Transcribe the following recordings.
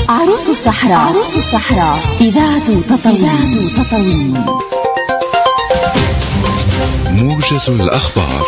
عروس الصحراء إذاعة تطاوين. موجز الأخبار.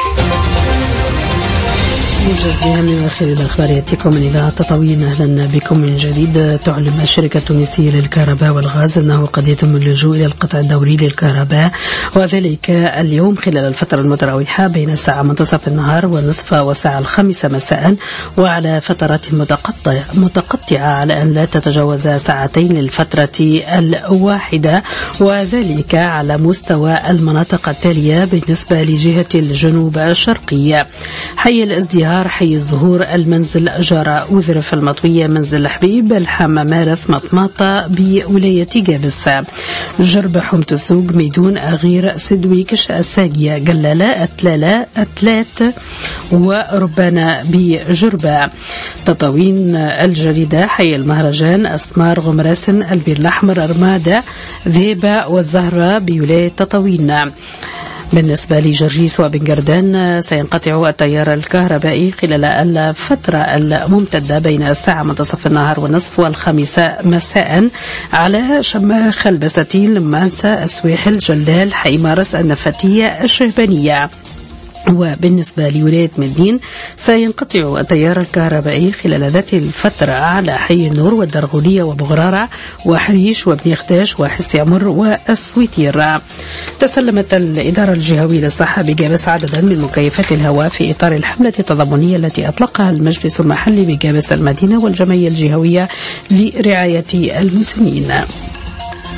موجز بأهم وآخر الأخبار يأتيكم من إذاعة تطاوين. أهلا بكم من جديد. تعلن الشركة التونسية للكهرباء والغاز أنه قد يتم اللجوء إلى القطع الدوري للكهرباء، وذلك اليوم خلال الفترة المتراوحة بين الساعة منتصف النهار والنصف والساعة 5 مساء، وعلى فترات متقطعة على أن لا تتجاوز ساعتين للفترة الواحدة، وذلك على مستوى المناطق التالية بالنسبة لجهة الجنوب الشرقية: حي الازدهار، حي الزهور، المنزل، جارة، وذرف المطوية، منزل حبيب، الحامة، مارث، مطماطة بولاية قابس، جربة، حومة السوق، ميدون، أغير، سدويكش، الساقية، قلالة، أتلالة، أتلات، وربانة بجربة. تطاوين الجريدة: حي المهرجان، أسمار، غمراسن، البير الأحمر، أرمادة، ذيبة والزهرة بولاية تطاوين. بالنسبة لجرجيس وبنقردان سينقطع التيار الكهربائي خلال الفترة الممتدة بين الساعة منتصف النهار والنصف والخامسة مساء على شماخ، البساتين، لمانسة، السويحل، جلال، حي مارس، النفتية، الشهبانية. وبالنسبة لولاية مدين سينقطع التيار الكهربائي خلال ذات الفترة على حي النور والدرغولية وبغرارة وحريش وبني خداش وحس عمر والسويتير. تسلمت الإدارة الجهوية للصحة بقابس عددا من مكيفات الهواء في إطار الحملة التضامنية التي أطلقها المجلس المحلي بقابس المدينة والجمعية الجهوية لرعاية المسنين.